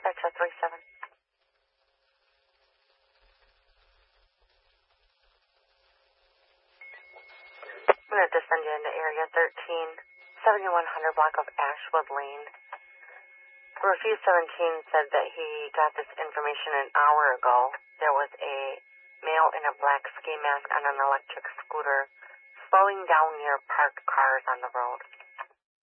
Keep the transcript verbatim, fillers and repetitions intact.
dispatch at three seven. I'm going to descend you into area thirteen, seventy-one hundred block of Ashwood Lane. Refuse seventeen said that he got this information an hour ago. There was a male in a black ski mask on an electric scooter slowing down near parked cars on the road.